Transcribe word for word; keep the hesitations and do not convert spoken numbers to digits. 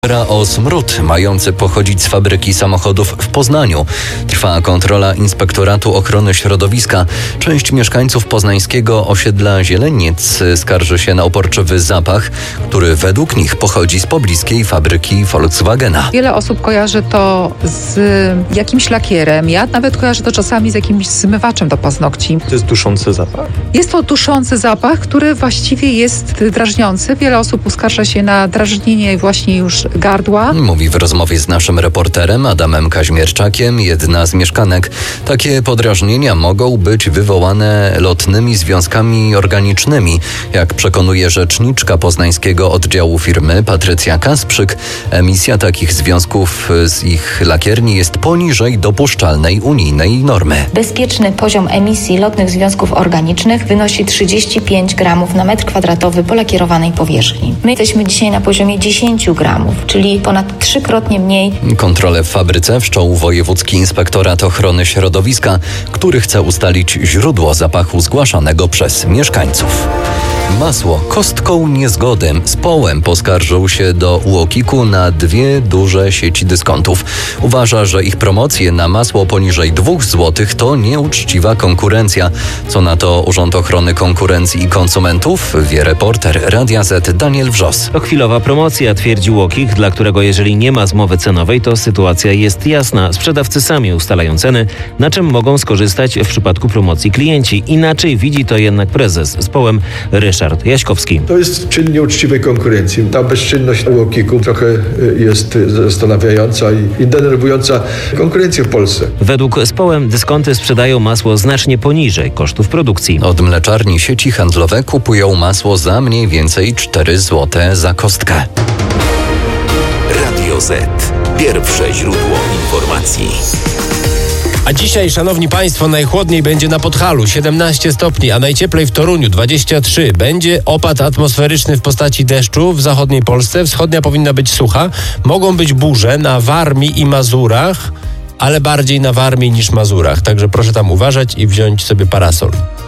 O smród mający pochodzić z fabryki samochodów w Poznaniu. Trwa kontrola Inspektoratu Ochrony Środowiska. Część mieszkańców poznańskiego osiedla Zieleniec skarży się na uporczywy zapach, który według nich pochodzi z pobliskiej fabryki Volkswagena. Wiele osób kojarzy to z jakimś lakierem. Ja nawet kojarzę to czasami z jakimś zmywaczem do paznokci. To jest duszący zapach? Jest to duszący zapach, który właściwie jest drażniący. Wiele osób uskarża się na drażnienie właśnie już gardła. Mówi w rozmowie z naszym reporterem Adamem Kaźmierczakiem jedna z mieszkanek. Takie podrażnienia mogą być wywołane lotnymi związkami organicznymi. Jak przekonuje rzeczniczka poznańskiego oddziału firmy Patrycja Kasprzyk, emisja takich związków z ich lakierni jest poniżej dopuszczalnej unijnej normy. Bezpieczny poziom emisji lotnych związków organicznych wynosi trzydzieści pięć gramów na metr kwadratowy polakierowanej powierzchni. My jesteśmy dzisiaj na poziomie dziesięć gramów, czyli ponad trzykrotnie mniej. Kontrolę w fabryce wszczął Wojewódzki Inspektorat Ochrony Środowiska, który chce ustalić źródło zapachu zgłaszanego przez mieszkańców. Masło kostką niezgody. Z Połem poskarżył się do U O K I-ku na dwie duże sieci dyskontów. Uważa, że ich promocje na masło poniżej dwóch złotych to nieuczciwa konkurencja. Co na to Urząd Ochrony Konkurencji i Konsumentów? Wie reporter Radia Z Daniel Wrzos. To chwilowa promocja, twierdził U O K I, dla którego jeżeli nie ma zmowy cenowej, to sytuacja jest jasna. Sprzedawcy sami ustalają ceny, na czym mogą skorzystać w przypadku promocji klienci. Inaczej widzi to jednak prezes z Połem Ryszard Jaśkowski. To jest czyn nieuczciwej konkurencji. Ta bezczynność U O K I-ku trochę jest zastanawiająca i denerwująca konkurencję w Polsce. Według z Połem dyskonty sprzedają masło znacznie poniżej kosztów produkcji. Od mleczarni sieci handlowe kupują masło za mniej więcej cztery złote za kostkę. Radio Z. Pierwsze źródło informacji. A dzisiaj, szanowni państwo, najchłodniej będzie na Podhalu, siedemnaście stopni, a najcieplej w Toruniu, dwadzieścia trzy. Będzie opad atmosferyczny w postaci deszczu w zachodniej Polsce. Wschodnia powinna być sucha. Mogą być burze na Warmii i Mazurach, ale bardziej na Warmii niż Mazurach. Także proszę tam uważać i wziąć sobie parasol.